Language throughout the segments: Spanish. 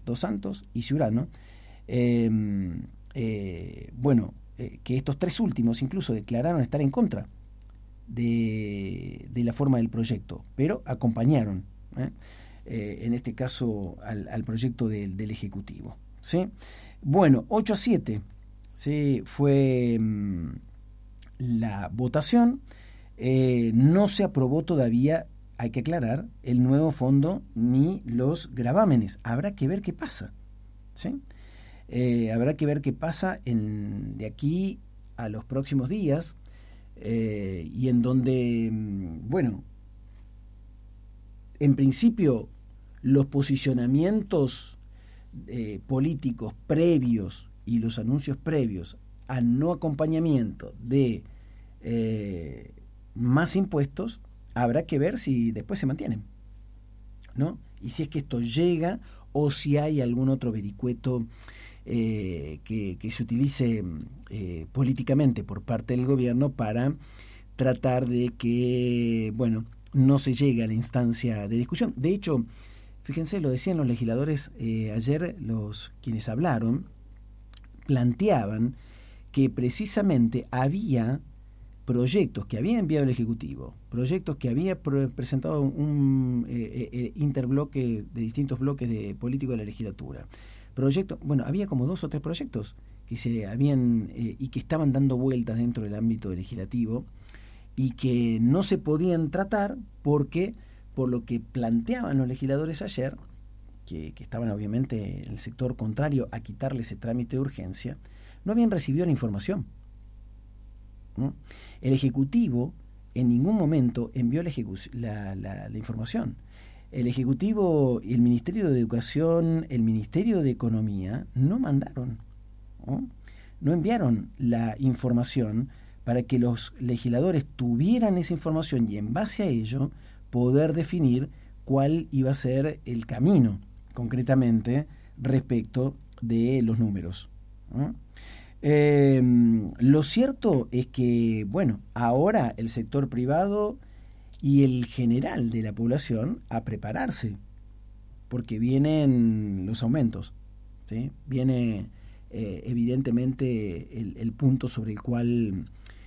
Dos Santos y Ciurano, que estos tres últimos incluso declararon estar en contra de la forma del proyecto, pero acompañaron, en este caso, al proyecto del Ejecutivo, ¿sí? Bueno, 8-7, ¿sí? Fue la votación. No se aprobó todavía, hay que aclarar, el nuevo fondo ni los gravámenes. Habrá que ver qué pasa, ¿sí? Habrá que ver qué pasa de aquí a los próximos días, y en donde, en principio los posicionamientos políticos previos y los anuncios previos al no acompañamiento de más impuestos, habrá que ver si después se mantienen, ¿no? Y si es que esto llega o si hay algún otro vericueto que se utilice políticamente por parte del gobierno para tratar de que, no se llegue a la instancia de discusión. De hecho, fíjense, lo decían los legisladores ayer, quienes hablaron, planteaban que precisamente había proyectos que había enviado el Ejecutivo, proyectos que había presentado un interbloque de distintos bloques de políticos de la legislatura. Había como 2 o 3 proyectos que se habían y que estaban dando vueltas dentro del ámbito legislativo y que no se podían tratar porque, por lo que planteaban los legisladores ayer, que estaban obviamente en el sector contrario a quitarle ese trámite de urgencia, no habían recibido la información. El Ejecutivo en ningún momento envió la información. El Ejecutivo y el Ministerio de Educación, el Ministerio de Economía, no mandaron, no enviaron la información para que los legisladores tuvieran esa información y en base a ello poder definir cuál iba a ser el camino, concretamente, respecto de los números. Lo cierto es que, ahora el sector privado y el general de la población a prepararse, porque vienen los aumentos, ¿sí? Viene evidentemente el punto sobre el cual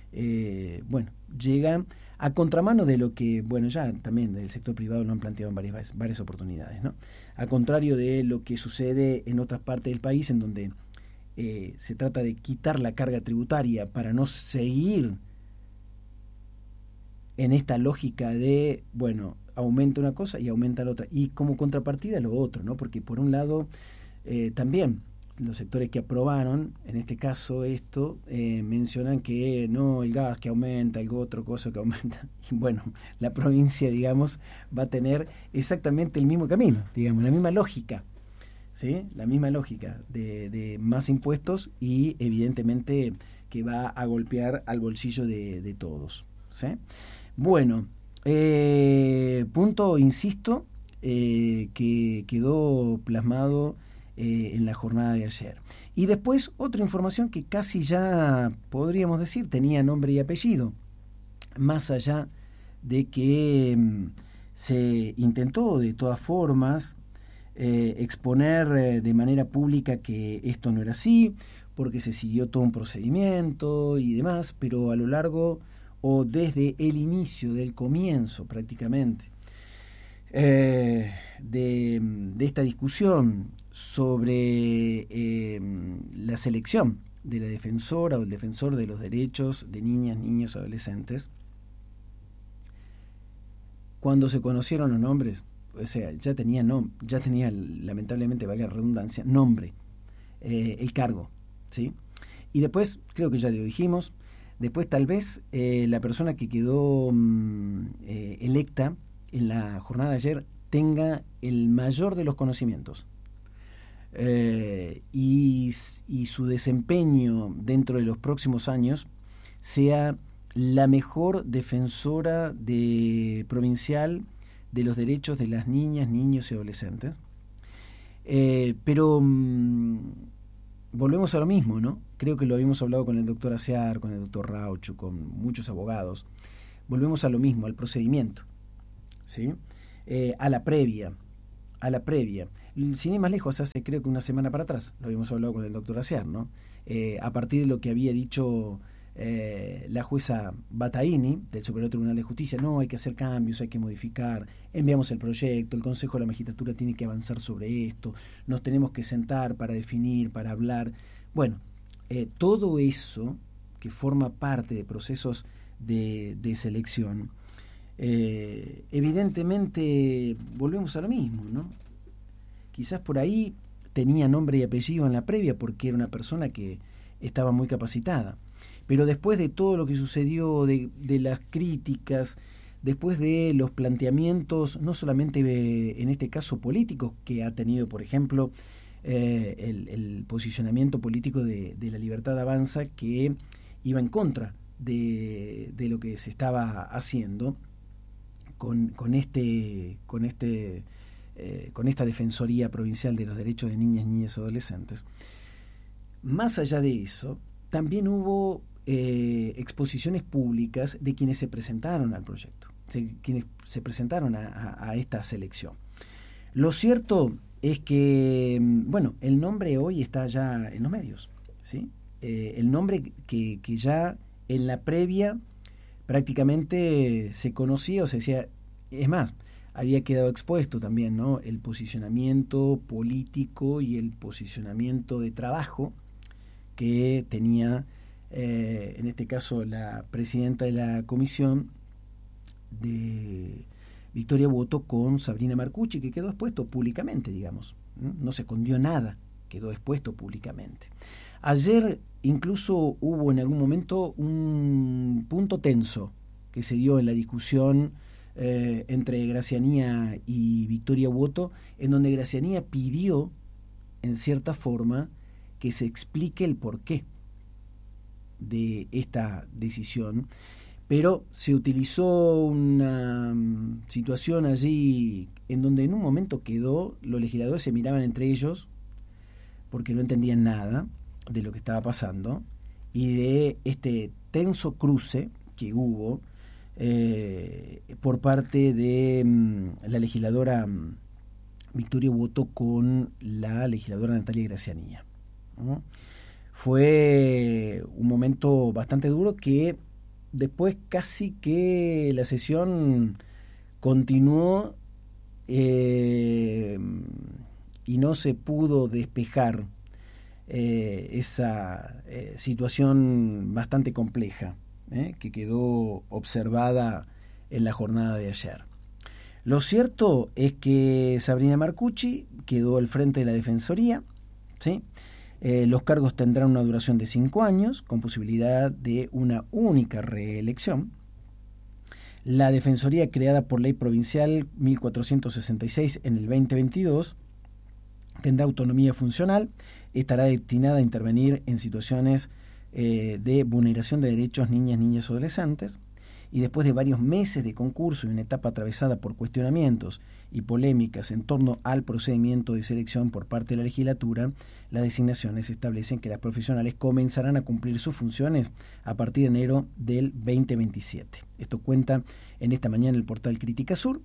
llega a contramano de lo que, ya también del sector privado lo han planteado en varias oportunidades, ¿no? A contrario de lo que sucede en otras partes del país, en donde se trata de quitar la carga tributaria para no seguir en esta lógica de, aumenta una cosa y aumenta la otra, y como contrapartida lo otro, ¿no? Porque por un lado, también los sectores que aprobaron, en este caso esto, mencionan que no, el gas que aumenta, el otro cosa que aumenta, y la provincia, digamos, va a tener exactamente el mismo camino, digamos, la misma lógica, ¿sí? La misma lógica de más impuestos y evidentemente que va a golpear al bolsillo de todos, ¿sí? Punto, insisto, que quedó plasmado en la jornada de ayer. Y después otra información que casi ya podríamos decir tenía nombre y apellido, más allá de que se intentó de todas formas exponer de manera pública que esto no era así, porque se siguió todo un procedimiento y demás, pero a lo largo o desde el inicio del comienzo prácticamente de esta discusión sobre la selección de la defensora o el defensor de los derechos de niñas, niños, adolescentes, cuando se conocieron los nombres, o sea, ya tenía lamentablemente, valga la redundancia, nombre, el cargo, ¿sí? Y después, creo que ya lo dijimos, después tal vez la persona que quedó electa en la jornada de ayer tenga el mayor de los conocimientos y su desempeño dentro de los próximos años sea la mejor defensora provincial de los derechos de las niñas, niños y adolescentes. Pero volvemos a lo mismo, ¿no? Creo que lo habíamos hablado con el doctor Asear, con el doctor Raucho, con muchos abogados. Volvemos a lo mismo, al procedimiento, ¿sí? A la previa. Sin ir más lejos, hace creo que una semana para atrás, lo habíamos hablado con el doctor Aciar, ¿no? A partir de lo que había dicho la jueza Bataini del Superior Tribunal de Justicia, no, hay que hacer cambios, hay que modificar, enviamos el proyecto, el Consejo de la Magistratura tiene que avanzar sobre esto, nos tenemos que sentar para definir, para hablar. Bueno, todo eso que forma parte de procesos de selección, evidentemente volvemos a lo mismo, ¿no? Quizás por ahí tenía nombre y apellido en la previa porque era una persona que estaba muy capacitada. Pero después de todo lo que sucedió, de las críticas, después de los planteamientos, no solamente en este caso políticos, que ha tenido, por ejemplo, el posicionamiento político de La Libertad Avanza, que iba en contra de lo que se estaba haciendo con esta Defensoría Provincial de los Derechos de Niñas, Niños y Adolescentes. Más allá de eso, también hubo exposiciones públicas de quienes se presentaron al proyecto, quienes se presentaron a esta selección. Lo cierto es que, bueno, el nombre hoy está ya en los medios, ¿sí? El nombre que ya en la previa prácticamente se conocía o se decía, es más, había quedado expuesto también, ¿no?, el posicionamiento político y el posicionamiento de trabajo que tenía, en este caso, la presidenta de la comisión de Victoria Boto con Sabrina Marcucci, que quedó expuesto públicamente, digamos. No se escondió nada, quedó expuesto públicamente. Ayer incluso hubo en algún momento un punto tenso que se dio en la discusión entre Gracianía y Victoria Boto, en donde Gracianía pidió, en cierta forma, que se explique el porqué de esta decisión, pero se utilizó una situación allí en donde en un momento quedó, los legisladores se miraban entre ellos porque no entendían nada de lo que estaba pasando y de este tenso cruce que hubo por parte de la legisladora Victoria Boto con la legisladora Natalia Gracianía. ¿No? Fue un momento bastante duro que después casi que la sesión continuó y no se pudo despejar esa situación bastante compleja que quedó observada en la jornada de ayer. Lo cierto es que Sabrina Marcucci quedó al frente de la Defensoría, ¿sí? Los cargos tendrán una duración de 5 años, con posibilidad de una única reelección. La Defensoría, creada por Ley Provincial 1466 en el 2022, tendrá autonomía funcional, estará destinada a intervenir en situaciones de vulneración de derechos niñas, niños y adolescentes, y después de varios meses de concurso y una etapa atravesada por cuestionamientos y polémicas en torno al procedimiento de selección por parte de la legislatura, las designaciones establecen que las profesionales comenzarán a cumplir sus funciones a partir de enero del 2027. Esto cuenta en esta mañana el portal Crítica Sur.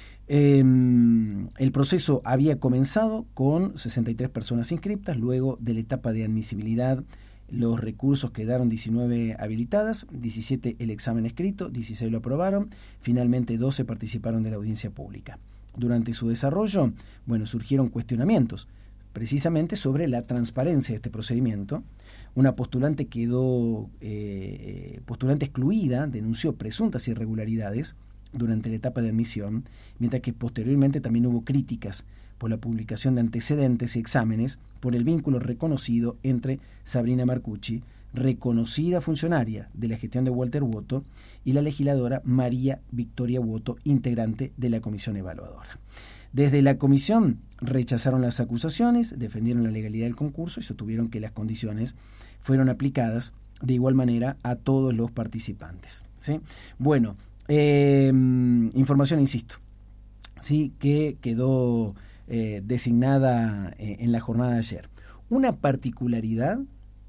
El proceso había comenzado con 63 personas inscriptas. Luego de la etapa de admisibilidad, los recursos quedaron 19 habilitadas, 17 el examen escrito, 16 lo aprobaron, finalmente 12 participaron de la audiencia pública. Durante su desarrollo, surgieron cuestionamientos, precisamente sobre la transparencia de este procedimiento. Una postulante quedó postulante excluida, denunció presuntas irregularidades durante la etapa de admisión, mientras que posteriormente también hubo críticas por la publicación de antecedentes y exámenes por el vínculo reconocido entre Sabrina Marcucci, reconocida funcionaria de la gestión de Walter Boto, y la legisladora María Victoria Boto, integrante de la comisión evaluadora. Desde la comisión rechazaron las acusaciones, defendieron la legalidad del concurso y sostuvieron que las condiciones fueron aplicadas de igual manera a todos los participantes, ¿sí? Información, insisto, sí, que quedó designada en la jornada de ayer. Una particularidad,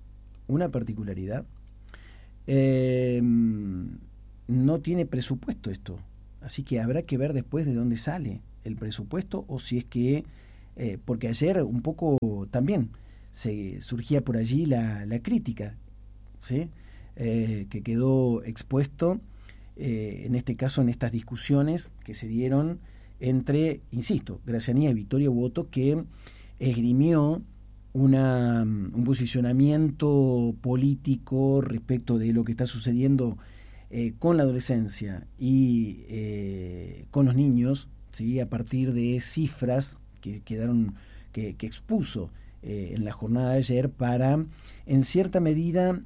no tiene presupuesto esto, así que habrá que ver después de dónde sale el presupuesto o si es que porque ayer un poco también se surgía por allí la crítica, ¿sí? Que quedó expuesto en este caso en estas discusiones que se dieron entre, insisto, Gracianía y Victoria Boto, que esgrimió un posicionamiento político respecto de lo que está sucediendo con la adolescencia y con los niños, ¿sí? A partir de cifras que expuso en la jornada de ayer para, en cierta medida,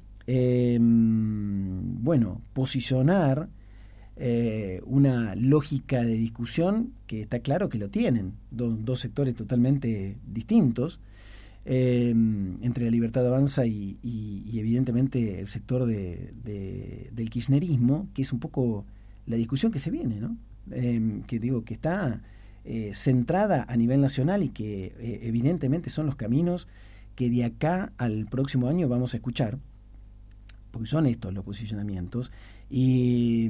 posicionar una lógica de discusión que está claro que lo tienen, dos sectores totalmente distintos, entre la Libertad Avanza y evidentemente el sector del kirchnerismo, que es un poco la discusión que se viene, ¿no? Que está centrada a nivel nacional y que evidentemente son los caminos que de acá al próximo año vamos a escuchar, porque son estos los posicionamientos, y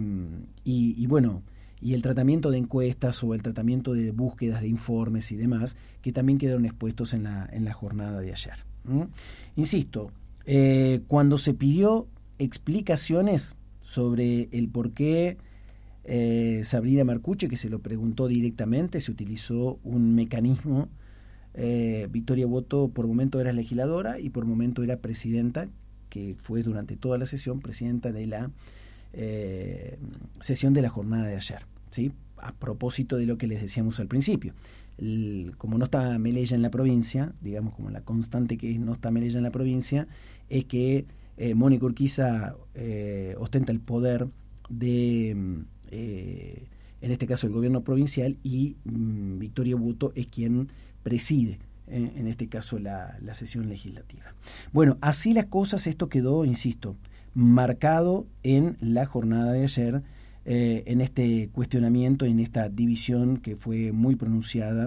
el tratamiento de encuestas o el tratamiento de búsquedas de informes y demás, que también quedaron expuestos en la jornada de ayer. Insisto, cuando se pidió explicaciones sobre el por qué Sabrina Marcucci, que se lo preguntó directamente, se utilizó un mecanismo. Victoria Boto por momento era legisladora y por momento era presidenta, que fue durante toda la sesión presidenta de la sesión de la jornada de ayer, ¿sí? A propósito de lo que les decíamos al principio. Como no está Melella en la provincia, digamos como la constante que no está Melella en la provincia, es que Mónica Urquiza ostenta el poder de, en este caso, el gobierno provincial, y Victoria Boto es quien preside en este caso la sesión legislativa. Bueno, así las cosas, esto quedó, insisto, marcado en la jornada de ayer, en este cuestionamiento, en esta división que fue muy pronunciada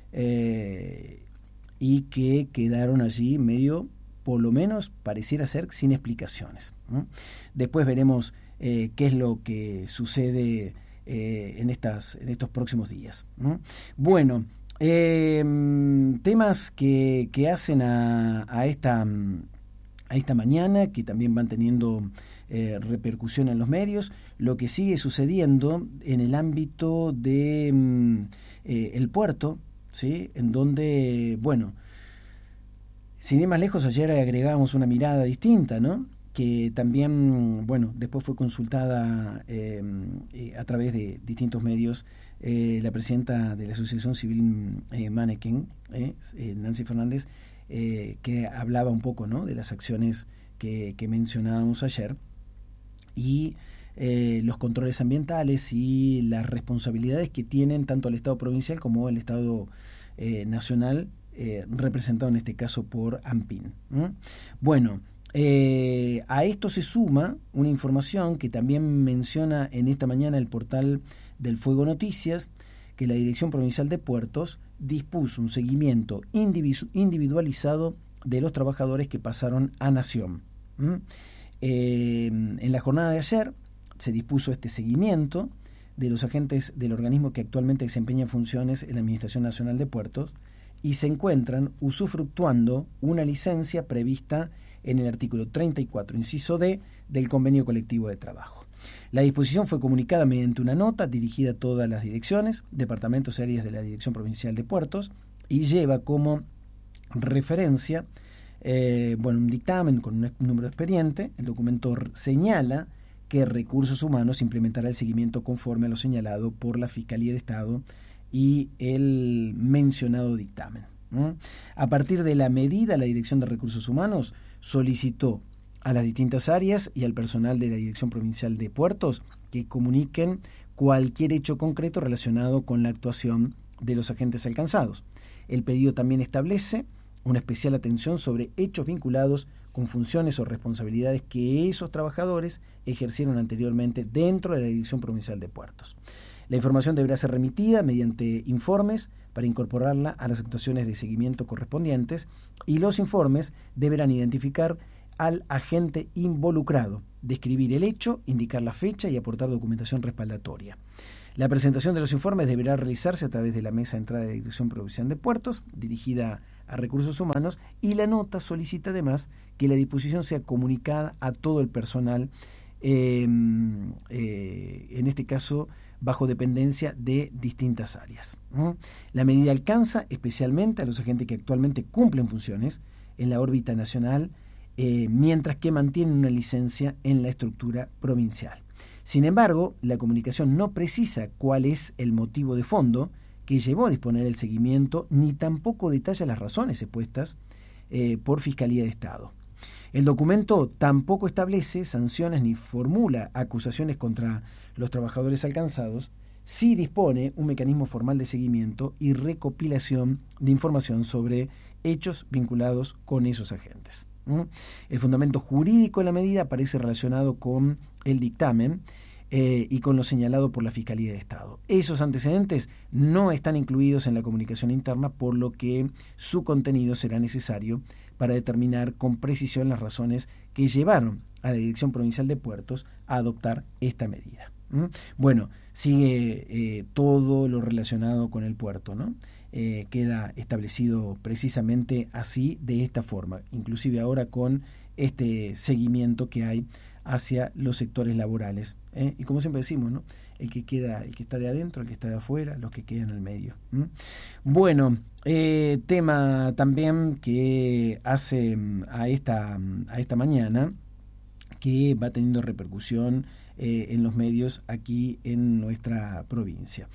y que quedaron allí medio, por lo menos pareciera ser, sin explicaciones. Después veremos qué es lo que sucede en estos próximos días. Bueno, temas que hacen a esta mañana, que también van teniendo repercusión en los medios, lo que sigue sucediendo en el ámbito de el puerto, ¿sí? En donde, sin ir más lejos, ayer agregábamos una mirada distinta, ¿no? Que también, después fue consultada a través de distintos medios. La presidenta de la Asociación Civil Manneken, Nancy Fernández, que hablaba un poco, ¿no?, de las acciones que mencionábamos ayer y los controles ambientales y las responsabilidades que tienen tanto el Estado provincial como el Estado nacional, representado en este caso por ANPIN. A esto se suma una información que también menciona en esta mañana el portal del Fuego Noticias, que la Dirección Provincial de Puertos dispuso un seguimiento individualizado de los trabajadores que pasaron a Nación. En la jornada de ayer se dispuso este seguimiento de los agentes del organismo que actualmente desempeñan funciones en la Administración Nacional de Puertos y se encuentran usufructuando una licencia prevista en el artículo 34, inciso D, del Convenio Colectivo de Trabajo. La disposición fue comunicada mediante una nota dirigida a todas las direcciones, departamentos y áreas de la Dirección Provincial de Puertos, y lleva como referencia un dictamen con un número de expediente. El documento señala que Recursos Humanos implementará el seguimiento conforme a lo señalado por la Fiscalía de Estado y el mencionado dictamen. A partir de la medida, la Dirección de Recursos Humanos solicitó a las distintas áreas y al personal de la Dirección Provincial de Puertos que comuniquen cualquier hecho concreto relacionado con la actuación de los agentes alcanzados. El pedido también establece una especial atención sobre hechos vinculados con funciones o responsabilidades que esos trabajadores ejercieron anteriormente dentro de la Dirección Provincial de Puertos. La información deberá ser remitida mediante informes para incorporarla a las actuaciones de seguimiento correspondientes, y los informes deberán identificar al agente involucrado, describir el hecho, indicar la fecha y aportar documentación respaldatoria. La presentación de los informes deberá realizarse a través de la mesa de entrada de la Dirección Provincial de Puertos, dirigida a Recursos Humanos, y la nota solicita además que la disposición sea comunicada a todo el personal, en este caso bajo dependencia de distintas áreas. La medida alcanza especialmente a los agentes que actualmente cumplen funciones en la órbita nacional, mientras que mantienen una licencia en la estructura provincial. Sin embargo, la comunicación no precisa cuál es el motivo de fondo que llevó a disponer el seguimiento, ni tampoco detalla las razones expuestas por Fiscalía de Estado. El documento tampoco establece sanciones ni formula acusaciones contra los trabajadores alcanzados, sí dispone un mecanismo formal de seguimiento y recopilación de información sobre hechos vinculados con esos agentes. El fundamento jurídico de la medida aparece relacionado con el dictamen y con lo señalado por la Fiscalía de Estado. Esos antecedentes no están incluidos en la comunicación interna, por lo que su contenido será necesario para determinar con precisión las razones que llevaron a la Dirección Provincial de Puertos a adoptar esta medida. Bueno, sigue todo lo relacionado con el puerto, ¿no? Queda establecido precisamente así, de esta forma, inclusive ahora con este seguimiento que hay hacia los sectores laborales, y como siempre decimos, ¿no? El que está de adentro, el que está de afuera, los que quedan en el medio. Bueno, tema también que hace a esta mañana, que va teniendo repercusión en los medios aquí en nuestra provincia.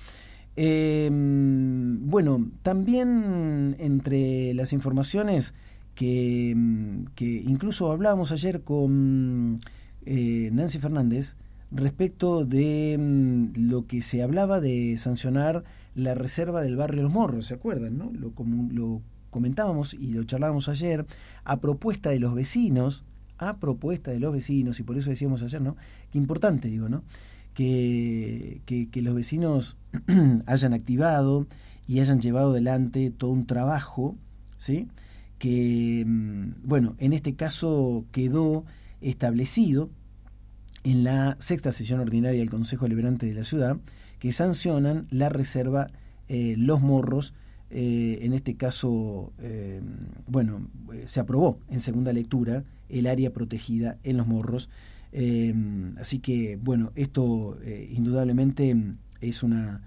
Bueno, también entre las informaciones que incluso hablábamos ayer con Nancy Fernández respecto de lo que se hablaba de sancionar la reserva del barrio Los Morros, ¿se acuerdan, no? Lo comentábamos y lo charlábamos ayer a propuesta de los vecinos, y por eso decíamos ayer, ¿no? Qué importante, digo, ¿no? Que los vecinos hayan activado y hayan llevado adelante todo un trabajo, ¿sí? Que, bueno, en este caso quedó establecido en la sexta sesión ordinaria del Consejo Deliberante de la Ciudad, que sancionan la reserva Los Morros. En este caso, se aprobó en segunda lectura el área protegida en Los Morros. Así que, bueno, esto indudablemente es un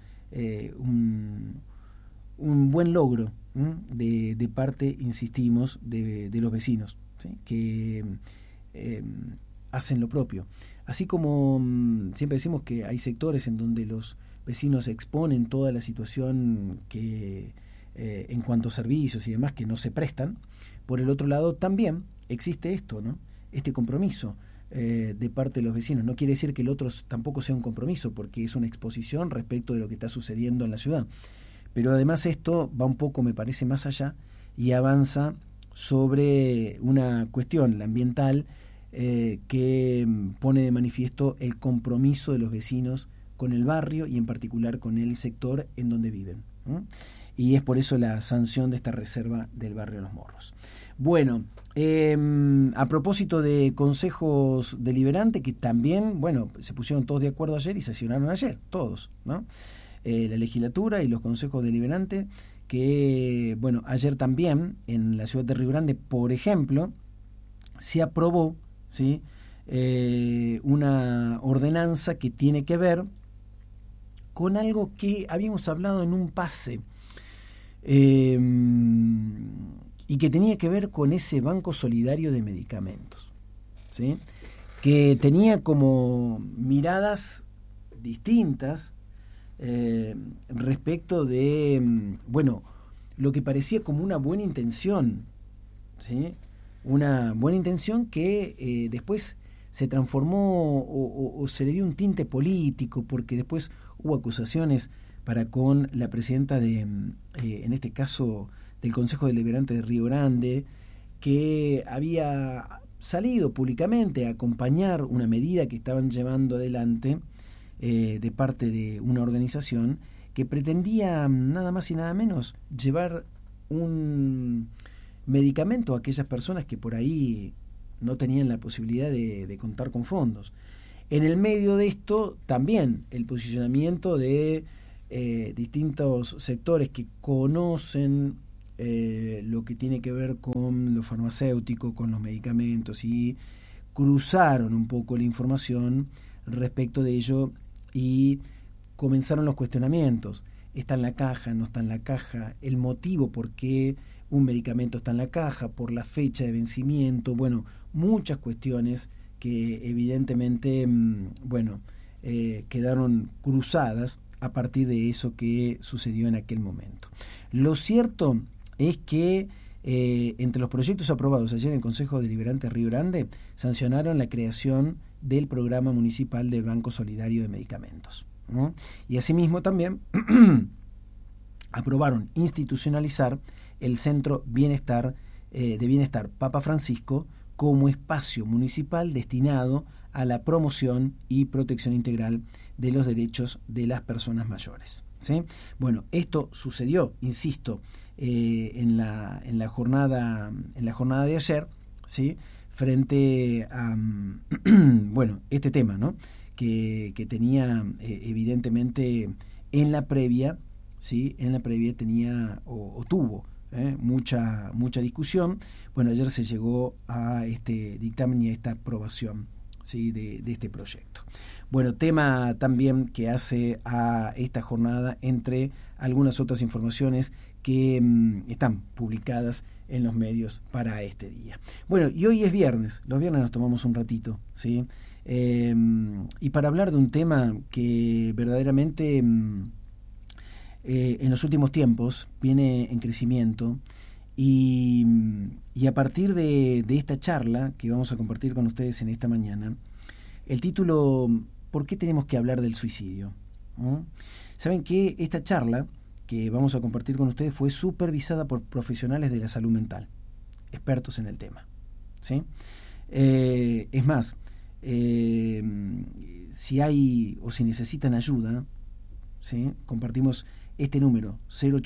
buen logro de parte, insistimos, de los vecinos, ¿sí? Que hacen lo propio. Así como siempre decimos que hay sectores en donde los vecinos exponen toda la situación que en cuanto a servicios y demás que no se prestan, por el otro lado también existe esto, ¿no? Este compromiso de parte de los vecinos. No quiere decir que el otro tampoco sea un compromiso, porque es una exposición respecto de lo que está sucediendo en la ciudad. Pero además esto va un poco, me parece, más allá y avanza sobre una cuestión, la ambiental, que pone de manifiesto el compromiso de los vecinos con el barrio y en particular con el sector en donde viven. Y es por eso la sanción de esta reserva del barrio Los Morros. Bueno, a propósito de consejos deliberantes, que también, bueno, se pusieron todos de acuerdo ayer y sesionaron ayer, todos, ¿no? La legislatura y los consejos deliberantes, que, bueno, ayer también en la ciudad de Río Grande, por ejemplo, se aprobó, ¿sí? Una ordenanza que tiene que ver con algo que habíamos hablado en un pase, y que tenía que ver con ese banco solidario de medicamentos, ¿sí? Que tenía como miradas distintas respecto de, bueno, lo que parecía como una buena intención, ¿sí? Una buena intención que después se transformó o se le dio un tinte político, porque después hubo acusaciones para con la presidenta de, en este caso, del Consejo Deliberante de Río Grande, que había salido públicamente a acompañar una medida que estaban llevando adelante de parte de una organización que pretendía nada más y nada menos llevar un medicamento a aquellas personas que por ahí no tenían la posibilidad de contar con fondos. En el medio de esto también el posicionamiento de distintos sectores que conocen lo que tiene que ver con lo farmacéutico, con los medicamentos, y cruzaron un poco la información respecto de ello y comenzaron los cuestionamientos. ¿Está en la caja? ¿No está en la caja? ¿El motivo por qué un medicamento está en la caja? ¿Por la fecha de vencimiento? Bueno, muchas cuestiones que evidentemente, quedaron cruzadas a partir de eso que sucedió en aquel momento. Lo cierto es que entre los proyectos aprobados ayer en el Consejo Deliberante de Río Grande, sancionaron la creación del Programa Municipal del Banco Solidario de Medicamentos, ¿no? Y asimismo también aprobaron institucionalizar el Centro de Bienestar Papa Francisco como espacio municipal destinado a la promoción y protección integral de los derechos de las personas mayores, ¿sí? Bueno, esto sucedió, insisto, en la jornada de ayer, ¿sí? Frente a este tema, ¿no? que tenía evidentemente en la previa, ¿sí? En la previa tenía o tuvo mucha discusión. Bueno, ayer se llegó a este dictamen y a esta aprobación, ¿sí? de este proyecto. Bueno, tema también que hace a esta jornada, entre algunas otras informaciones que están publicadas en los medios para este día. Bueno, y hoy es viernes, los viernes nos tomamos un ratito, ¿sí? Y para hablar de un tema que verdaderamente en los últimos tiempos viene en crecimiento, y a partir de esta charla que vamos a compartir con ustedes en esta mañana, el título: ¿por qué tenemos que hablar del suicidio? Saben que esta charla que vamos a compartir con ustedes fue supervisada por profesionales de la salud mental, expertos en el tema, ¿sí? Es más, si hay o si necesitan ayuda, ¿sí? Compartimos este número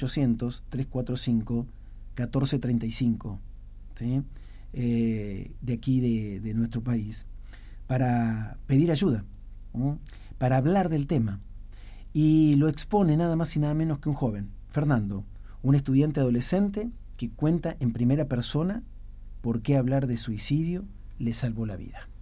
0800-345-1435, ¿sí? De aquí de nuestro país, para pedir ayuda, para hablar del tema. Y lo expone nada más y nada menos que un joven, Fernando, un estudiante adolescente que cuenta en primera persona por qué hablar de suicidio le salvó la vida.